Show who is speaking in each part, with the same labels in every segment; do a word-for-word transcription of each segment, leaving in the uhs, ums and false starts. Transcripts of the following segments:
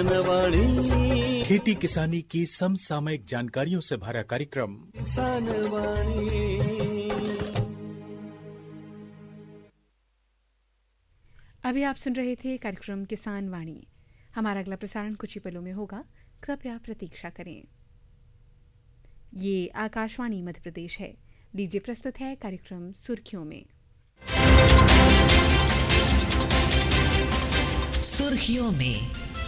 Speaker 1: किसान वाणी,
Speaker 2: खेती किसानी की समसामयिक जानकारियों से भरा कार्यक्रम
Speaker 1: किसान वाणी।
Speaker 3: अभी आप सुन रहे थे कार्यक्रम किसान वाणी। हमारा अगला प्रसारण कुछ ही पलों में होगा, कृपया प्रतीक्षा करें। ये आकाशवाणी मध्य प्रदेश है। लीजिए प्रस्तुत है कार्यक्रम सुर्खियों में।
Speaker 4: सुर्खियों में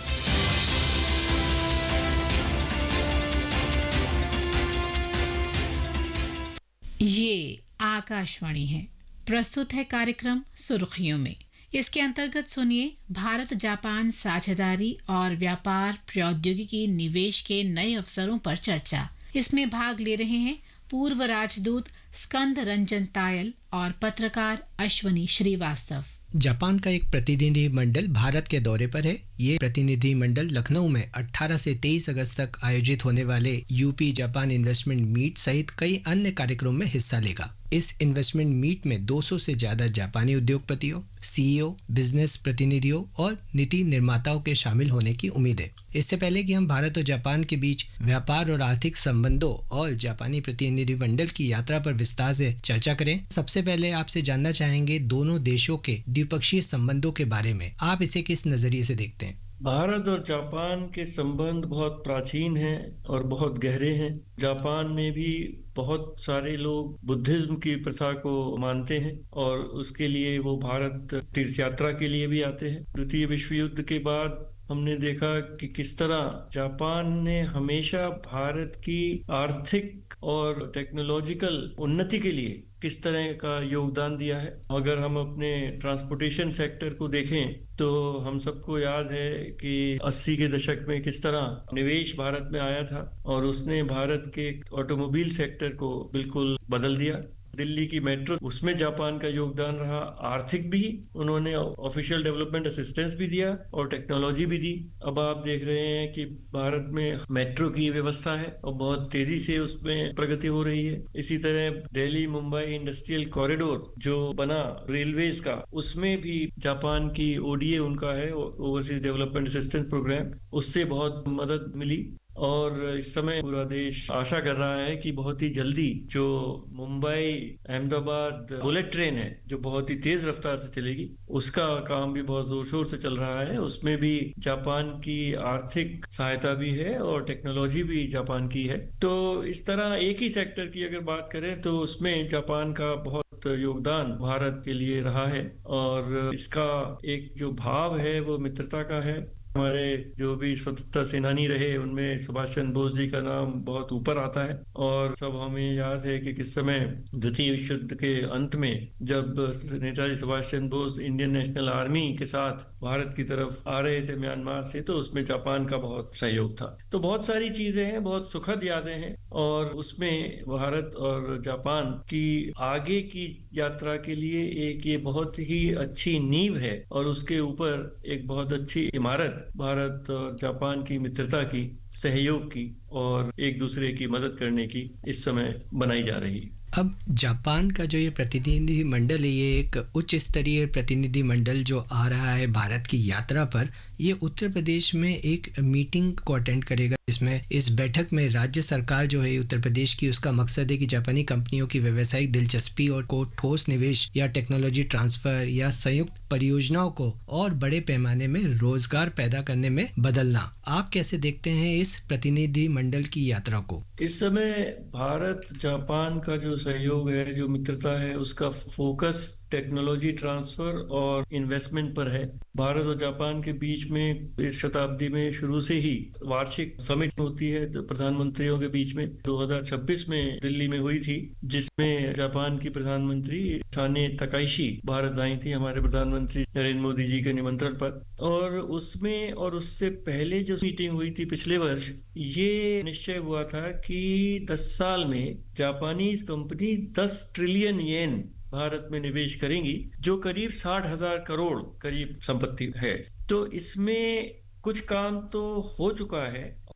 Speaker 4: ये आकाशवाणी है। प्रस्तुत है कार्यक्रम सुर्खियों में। इसके अंतर्गत सुनिए भारत जापान साझेदारी और व्यापार प्रौद्योगिकी निवेश के नए अवसरों पर चर्चा। इसमें भाग ले रहे हैं पूर्व राजदूत स्कंद रंजन तायल और पत्रकार अश्वनी श्रीवास्तव।
Speaker 5: जापान का एक प्रतिनिधि मंडल भारत के दौरे पर है। ये प्रतिनिधि मंडल लखनऊ में अठारह से तेईस अगस्त तक आयोजित होने वाले यूपी जापान इन्वेस्टमेंट मीट सहित कई अन्य कार्यक्रमों में हिस्सा लेगा। इस इन्वेस्टमेंट मीट में दो सौ से ज्यादा जापानी उद्योगपतियों, सीईओ, बिजनेस प्रतिनिधियों और नीति निर्माताओं के शामिल होने की उम्मीद है। इससे पहले कि हम भारत और जापान के बीच व्यापार और आर्थिक संबंधों और जापानी प्रतिनिधि मंडल की यात्रा पर विस्तार से चर्चा करें, सबसे पहले आपसे जानना चाहेंगे दोनों देशों के द्विपक्षीय संबंधों के बारे में। आप इसे किस नजरिए से देखते हैं?
Speaker 6: भारत और जापान के संबंध बहुत प्राचीन हैं और बहुत गहरे हैं। जापान में भी बहुत सारे लोग बुद्धिज्म की प्रथा को मानते हैं और उसके लिए वो भारत तीर्थ यात्रा के लिए भी आते हैं। द्वितीय विश्व युद्ध के बाद हमने देखा कि किस तरह जापान ने हमेशा भारत की आर्थिक और टेक्नोलॉजिकल उन्नति के लिए किस तरह का योगदान दिया है। अगर हम अपने ट्रांसपोर्टेशन सेक्टर को देखें तो हम सबको याद है कि अस्सी के दशक में किस तरह निवेश भारत में आया था और उसने भारत के ऑटोमोबाइल सेक्टर को बिल्कुल बदल दिया। दिल्ली की मेट्रो, उसमें जापान का योगदान रहा। आर्थिक भी उन्होंने ऑफिशियल डेवलपमेंट असिस्टेंस भी दिया और टेक्नोलॉजी भी दी। अब आप देख रहे हैं कि भारत में मेट्रो की व्यवस्था है और बहुत तेजी से उसमें प्रगति हो रही है। इसी तरह दिल्ली मुंबई इंडस्ट्रियल कॉरिडोर जो बना रेलवेज का, उसमें भी जापान की ओडीए उनका है, ओवरसीज डेवलपमेंट असिस्टेंस प्रोग्राम, उससे बहुत मदद मिली। और इस समय पूरा देश आशा कर रहा है कि बहुत ही जल्दी जो मुंबई अहमदाबाद बुलेट ट्रेन है जो बहुत ही तेज रफ्तार से चलेगी, उसका काम भी बहुत जोर शोर से चल रहा है। उसमें भी जापान की आर्थिक सहायता भी है और टेक्नोलॉजी भी जापान की है। तो इस तरह एक ही सेक्टर की अगर बात करें तो उसमें जापान का बहुत योगदान भारत के लिए रहा है और इसका एक जो भाव है वो मित्रता का है। हमारे जो भी स्वतंत्रता सेनानी रहे उनमें सुभाष चंद्र बोस जी का नाम बहुत ऊपर आता है और सब हमें याद है कि किस समय द्वितीय विश्व युद्ध के अंत में जब Netaji Subhash Chandra Bose Indian national army के साथ भारत की तरफ आ रहे थे म्यांमार से, तो उसमें जापान का बहुत सहयोग था। तो बहुत सारी चीजें हैं, बहुत सुखद यादें हैं और उसमें भारत और जापान की आगे की यात्रा के लिए एक ये बहुत ही अच्छी नींव है और उसके ऊपर एक बहुत अच्छी इमारत भारत और जापान की मित्रता की, सहयोग की और एक दूसरे की मदद करने की इस समय बनाई जा रही है।
Speaker 5: अब जापान का जो ये प्रतिनिधि मंडल है, ये एक उच्च स्तरीय प्रतिनिधि मंडल जो आ रहा है भारत की यात्रा पर, ये उत्तर प्रदेश में एक मीटिंग को अटेंड करेगा। इसमें इस बैठक में राज्य सरकार जो है उत्तर प्रदेश की, उसका मकसद है कि जापानी कंपनियों की व्यावसायिक दिलचस्पी और को ठोस निवेश या टेक्नोलॉजी ट्रांसफर या संयुक्त परियोजनाओं को और बड़े पैमाने में रोजगार पैदा करने में बदलना। आप कैसे देखते हैं इस प्रतिनिधि मंडल की यात्रा को?
Speaker 6: इस समय भारत जापान का जो सहयोग है, जो मित्रता है, उसका फोकस टेक्नोलॉजी ट्रांसफर और इन्वेस्टमेंट पर है। भारत और जापान के बीच में इस शताब्दी में शुरू से ही वार्षिक समिट होती है प्रधानमंत्रियों के बीच में। दो हज़ार छब्बीस में दिल्ली में हुई थी, जिसमें जापान की प्रधानमंत्री साने तकाइशी भारत आई थी हमारे प्रधानमंत्री नरेंद्र मोदी जी के निमंत्रण पर। और उसमें और उससे पहले जो मीटिंग हुई थी पिछले वर्ष, ये निश्चय हुआ था कि दस साल में जापानीज कंपनी दस ट्रिलियन येन भारत में निवेश करेंगी, जो करीब साठ हजार करोड़ करीब संपत्ति है। तो इसमें कुछ काम तो हो चुका है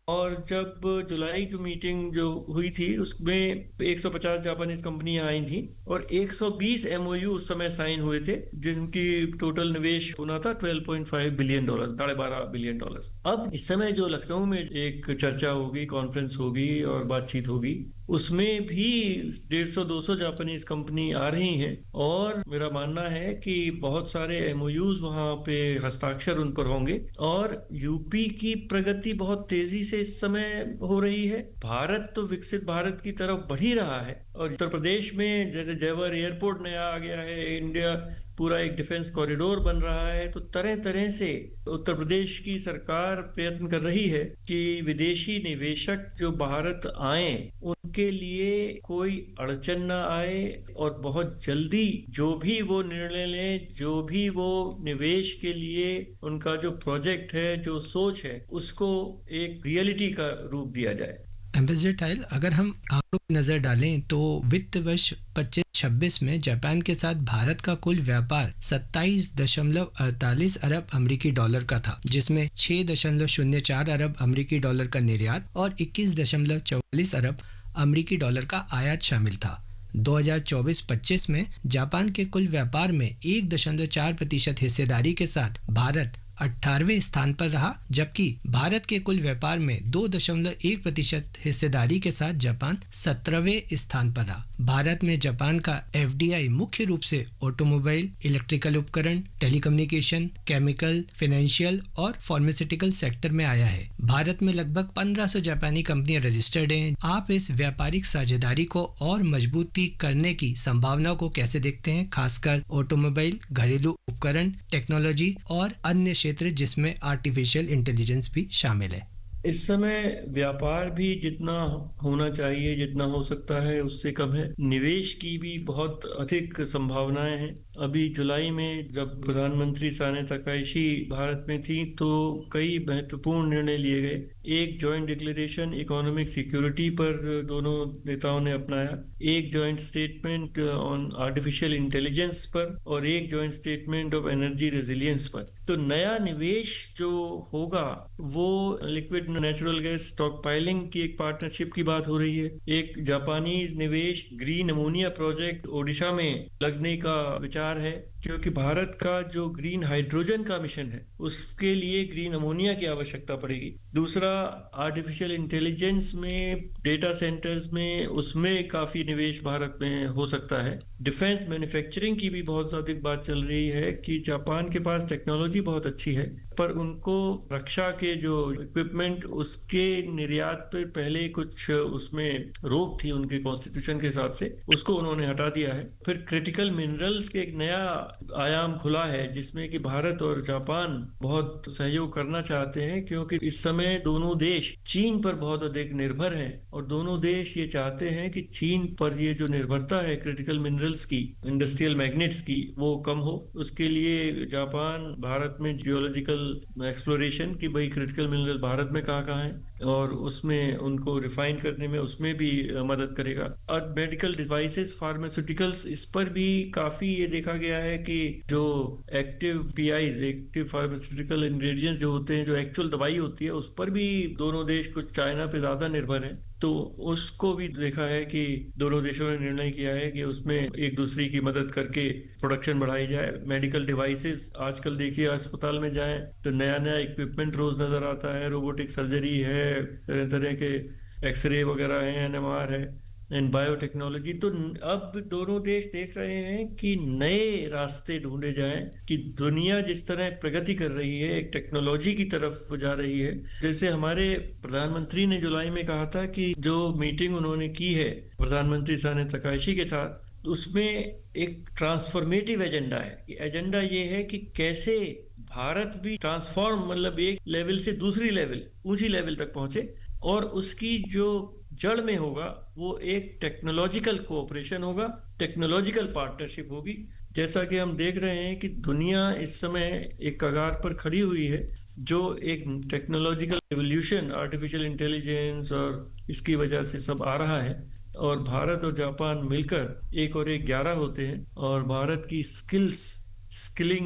Speaker 6: और जब जुलाई की मीटिंग जो हुई थी उसमें एक सौ पचास जापानीज कंपनियां आई थी और एक सौ बीस एमओयू उस समय साइन हुए थे, जिनकी टोटल निवेश होना था बारह पॉइंट पाँच बिलियन डॉलर, साढ़े बारह बिलियन डॉलर। अब इस समय जो लखनऊ में एक चर्चा होगी, कॉन्फ्रेंस होगी और बातचीत होगी, उसमें भी डेढ़ सौ दो सौ जापानीज कंपनी आ रही हैं और मेरा मानना है कि बहुत सारे एमओयूज वहां पे हस्ताक्षर उन पर होंगे और यूपी की प्रगति बहुत तेजी से इस समय हो रही है। भारत तो विकसित भारत की तरफ बढ़ ही रहा है और उत्तर प्रदेश में जैसे जयवर एयरपोर्ट नया आ गया है, इंडिया पूरा एक डिफेंस कॉरिडोर बन रहा है, तो तरह तरह से उत्तर प्रदेश की सरकार प्रयत्न कर रही है कि विदेशी निवेशक जो भारत आए उनके लिए कोई अड़चन ना आए और बहुत जल्दी जो भी वो निर्णय लें, जो भी वो निवेश के लिए उनका जो प्रोजेक्ट है, जो सोच है, उसको एक रियलिटी का रूप दिया जाए।
Speaker 5: एम्बेसडर टाइल, अगर हम आंकड़ों पर नजर डालें तो वित्त वर्ष पच्चीस छब्बीस में जापान के साथ भारत का कुल व्यापार सत्ताईस दशमलव अड़तालीस अरब अमेरिकी डॉलर का था, जिसमें छह दशमलव शून्य चार अरब अमेरिकी डॉलर का निर्यात और इक्कीस दशमलव चौवालीस अरब अमेरिकी डॉलर का आयात शामिल था। दो हज़ार चौबीस पच्चीस में जापान के कुल व्यापार में एक दशमलव चार प्रतिशत हिस्सेदारी के साथ भारत अठारहवें स्थान पर रहा, जबकि भारत के कुल व्यापार में दो दशमलव एक प्रतिशत हिस्सेदारी के साथ जापान सत्रहवें स्थान पर रहा। भारत में जापान का एफडीआई मुख्य रूप से ऑटोमोबाइल, इलेक्ट्रिकल उपकरण, टेलीकम्युनिकेशन, केमिकल, फाइनेंशियल और फार्मास्यूटिकल सेक्टर में आया है। भारत में लगभग पंद्रह सौ जापानी कंपनियां रजिस्टर्ड हैं। आप इस व्यापारिक साझेदारी को और मजबूती करने की संभावनाओं को कैसे देखते हैं, खासकर ऑटोमोबाइल, घरेलू उपकरण, टेक्नोलॉजी और अन्य क्षेत्र जिसमें आर्टिफिशियल इंटेलिजेंस भी शामिल है?
Speaker 6: इस समय व्यापार भी जितना होना चाहिए, जितना हो सकता है उससे कम है। निवेश की भी बहुत अधिक संभावनाएं हैं। अभी जुलाई में जब प्रधानमंत्री साने तकाइशी भारत में थी तो कई महत्वपूर्ण निर्णय लिए गए। एक जॉइंट डिक्लेरेशन इकोनॉमिक सिक्योरिटी पर दोनों नेताओं ने अपनाया, एक joint statement on artificial intelligence पर और एक joint statement of energy resilience पर। तो नया निवेश जो होगा वो liquid natural gas stock piling की एक पार्टनरशिप की बात हो रही है। एक जापानीज निवेश ग्रीन अमोनिया प्रोजेक्ट ओडिशा में लगने का विचार है, क्योंकि भारत का जो ग्रीन हाइड्रोजन का मिशन है उसके लिए ग्रीन अमोनिया की आवश्यकता पड़ेगी। दूसरा, आर्टिफिशियल इंटेलिजेंस में, डेटा सेंटर्स में, उसमें काफी निवेश भारत में हो सकता है। डिफेंस मैन्युफैक्चरिंग की भी बहुत अधिक बात चल रही है कि जापान के पास टेक्नोलॉजी बहुत अच्छी है, पर उनको रक्षा के जो इक्विपमेंट उसके निर्यात पे पहले कुछ उसमें रोक थी उनके कॉन्स्टिट्यूशन के हिसाब से, उसको उन्होंने हटा दिया है। फिर क्रिटिकल मिनरल्स के एक नया आयाम खुला है जिसमें कि भारत और जापान बहुत सहयोग करना चाहते हैं, क्योंकि इस समय दोनों देश चीन पर बहुत अधिक निर्भर हैं और दोनों देश ये चाहते हैं कि चीन पर ये जो निर्भरता है क्रिटिकल मिनरल्स की, इंडस्ट्रियल मैग्नेट्स की, वो कम हो। उसके लिए जापान भारत में जियोलॉजिकल एक्सप्लोरेशन की भाई क्रिटिकल मिनरल भारत में कहाँ कहाँ है और उसमें उनको रिफाइन करने में उसमें भी मदद करेगा। और मेडिकल डिवाइसेस, फार्मास्यूटिकल्स, इस पर भी काफी ये देखा गया है कि जो एक्टिव पीआईज, एक्टिव फार्मास्यूटिकल इंग्रेडिएंट्स जो होते हैं, जो एक्चुअल दवाई होती है, उस पर भी दोनों देश कुछ चाइना पे ज्यादा निर्भर है। तो उसको भी देखा है कि दोनों देशों ने निर्णय किया है कि उसमें एक दूसरे की मदद करके प्रोडक्शन बढ़ाई जाए। मेडिकल डिवाइसेस, आजकल देखिए अस्पताल में जाएं तो नया नया इक्विपमेंट रोज नजर आता है, रोबोटिक सर्जरी है, तरह तरह के एक्सरे वगैरह है, एनएमआर है, एंड बायोटेक्नोलॉजी। तो अब दोनों देश देख रहे हैं कि नए रास्ते ढूंढे जाएं कि दुनिया जिस तरह प्रगति कर रही है, एक टेक्नोलॉजी की तरफ जा रही है। जैसे हमारे प्रधानमंत्री ने जुलाई में कहा था कि जो मीटिंग उन्होंने की है प्रधानमंत्री साने तकाइशी के साथ, उसमें एक ट्रांसफॉर्मेटिव एजेंडा है। एजेंडा ये है कि कैसे भारत भी ट्रांसफॉर्म, मतलब एक लेवल से दूसरी लेवल, ऊंची लेवल तक पहुंचे, और उसकी जो जड़ में होगा वो एक टेक्नोलॉजिकल कोऑपरेशन होगा, टेक्नोलॉजिकल पार्टनरशिप होगी। जैसा कि हम देख रहे हैं कि दुनिया इस समय एक कगार पर खड़ी हुई है, जो एक टेक्नोलॉजिकल एवोल्यूशन, आर्टिफिशियल इंटेलिजेंस और इसकी वजह से सब आ रहा है, और भारत और जापान मिलकर एक और एक ग्यारह होते हैं, और भारत की स्किल्स, स्किलिंग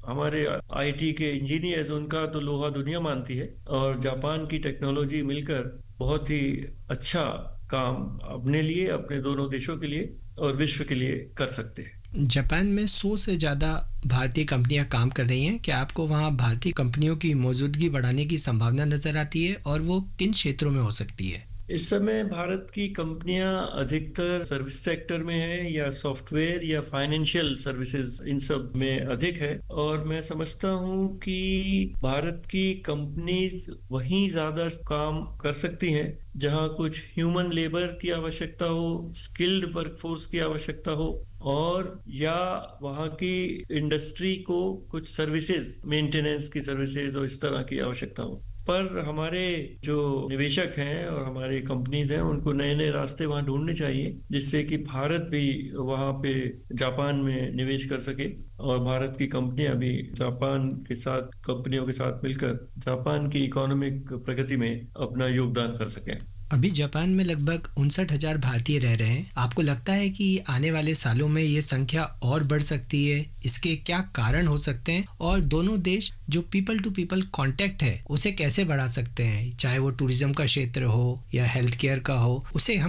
Speaker 6: हमारे आईटी के इंजीनियर्स, उनका तो लोहा दुनिया मानती है, और जापान की टेक्नोलॉजी मिलकर बहुत ही अच्छा काम अपने लिए, अपने दोनों देशों के लिए और विश्व के लिए कर सकते हैं।
Speaker 5: जापान में सौ से ज़्यादा भारतीय कंपनियां काम कर रही हैं। क्या आपको वहां भारतीय कंपनियों की मौजूदगी बढ़ाने की संभावना नजर आती है और वो किन क्षेत्रों में हो सकती है?
Speaker 6: इस समय भारत की कंपनियां अधिकतर सर्विस सेक्टर में है, या सॉफ्टवेयर या फाइनेंशियल सर्विसेज, इन सब में अधिक है। और मैं समझता हूं कि भारत की कंपनीज वहीं ज्यादा काम कर सकती हैं जहां कुछ ह्यूमन लेबर की आवश्यकता हो, स्किल्ड वर्कफोर्स की आवश्यकता हो, और या वहाँ की इंडस्ट्री को कुछ सर्विसेज, मेंटेनेंस की सर्विसेज और इस तरह की आवश्यकता हो। पर हमारे जो निवेशक हैं और हमारी कंपनीज हैं, उनको नए नए रास्ते वहाँ ढूंढने चाहिए, जिससे कि भारत भी वहाँ पे जापान में निवेश कर सके और भारत की कंपनियां भी जापान के साथ, कंपनियों के साथ मिलकर जापान की इकोनॉमिक प्रगति में अपना योगदान कर सकें।
Speaker 5: अभी जापान में लगभग उनसठ हजार भारतीय रह रहे हैं। आपको लगता है कि आने वाले सालों में ये संख्या और बढ़ सकती है? इसके क्या कारण हो सकते हैं? और दोनों देश जो पीपल टू पीपल कांटेक्ट है उसे कैसे बढ़ा सकते हैं, चाहे वो टूरिज्म का क्षेत्र हो या हेल्थ केयर का हो, उसे हम